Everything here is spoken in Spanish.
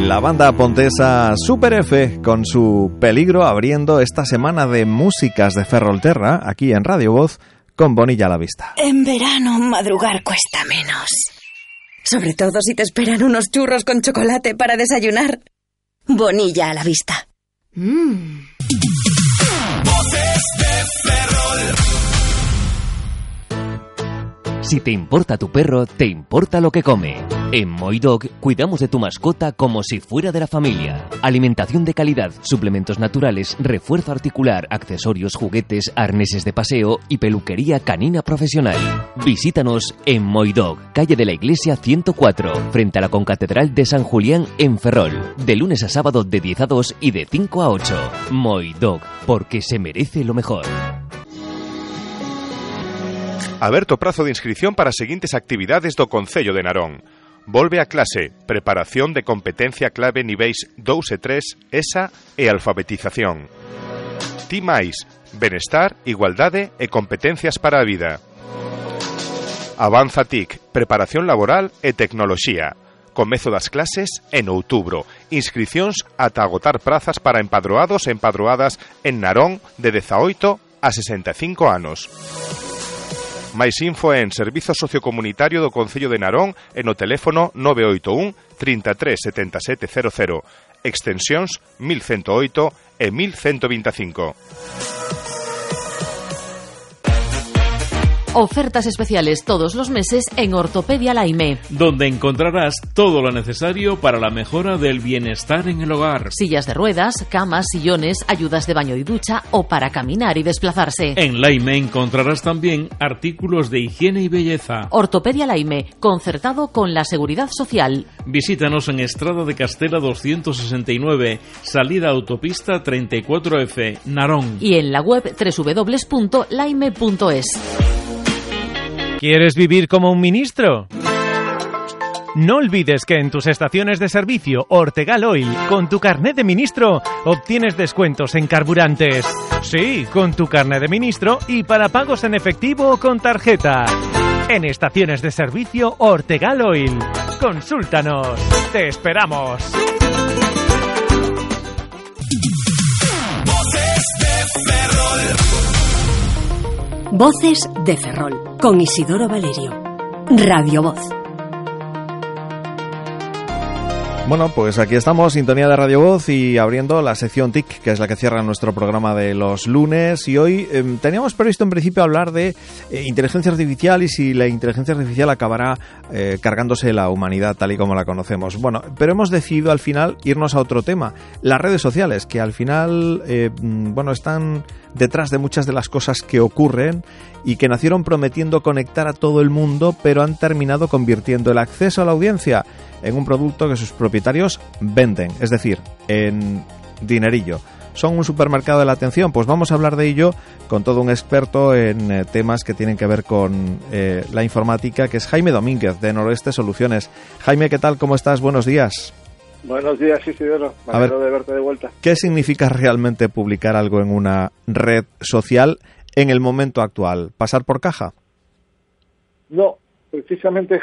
La banda pontesa Super F con su Peligro abriendo esta semana de músicas de Ferrolterra aquí en Radio Voz con Bonilla a la vista. En verano madrugar cuesta menos. Sobre todo si te esperan unos churros con chocolate para desayunar. Bonilla a la vista. Voces de Ferrol. Si te importa tu perro, te importa lo que come. En Moidog cuidamos de tu mascota como si fuera de la familia. Alimentación de calidad, suplementos naturales, refuerzo articular, accesorios, juguetes, arneses de paseo y peluquería canina profesional. Visítanos en Moidog, calle de la Iglesia 104, frente a la Concatedral de San Julián en Ferrol. De lunes a sábado de 10 a 2 y de 5 a 8. Moidog, porque se merece lo mejor. Aberto prazo de inscripción para as seguintes actividades do Concello de Narón. Volve a clase, preparación de competencia clave niveis 2 e 3, ESA e alfabetización. Ti máis, benestar, igualdade e competencias para a vida. Avanza TIC, preparación laboral e tecnoloxía. Comezo das clases en outubro. Inscricións ata agotar prazas para empadroados e empadroadas en Narón de 18 a 65 anos. Mais info en Servizo Sociocomunitario do Concello de Narón e no teléfono 981 33 77 00, extensións 1108 e 1125. Ofertas especiales todos los meses en Ortopedia Laime, donde encontrarás todo lo necesario para la mejora del bienestar en el hogar. Sillas de ruedas, camas, sillones, ayudas de baño y ducha o para caminar y desplazarse. En Laime encontrarás también artículos de higiene y belleza. Ortopedia Laime, concertado con la Seguridad Social. Visítanos en Estrada de Castela 269, salida autopista 34F, Narón. Y en la web www.laime.es. ¿Quieres vivir como un ministro? No olvides que en tus estaciones de servicio Ortegal Oil, con tu carnet de ministro, obtienes descuentos en carburantes. Sí, con tu carnet de ministro y para pagos en efectivo o con tarjeta. En estaciones de servicio Ortegal Oil. Consúltanos. Te esperamos. Voces de Ferrol. Voces de Ferrol, con Isidoro Valerio. Radio Voz. Bueno, pues aquí estamos, sintonía de Radio Voz y abriendo la sección TIC, que es la que cierra nuestro programa de los lunes. Y hoy teníamos previsto en principio hablar de inteligencia artificial y si la inteligencia artificial acabará cargándose la humanidad tal y como la conocemos. Bueno, pero hemos decidido al final irnos a otro tema, las redes sociales, que al final, están detrás de muchas de las cosas que ocurren y que nacieron prometiendo conectar a todo el mundo, pero han terminado convirtiendo el acceso a la audiencia en un producto que sus propietarios venden, es decir, en dinerillo. ¿Son un supermercado de la atención? Pues vamos a hablar de ello con todo un experto en temas que tienen que ver con la informática, que es Jaime Domínguez, de Noroeste Soluciones. Jaime, ¿qué tal? ¿Cómo estás? Buenos días. Buenos días, Isidoro. Me alegro de verte de vuelta. ¿Qué significa realmente publicar algo en una red social en el momento actual? ¿Pasar por caja? No, precisamente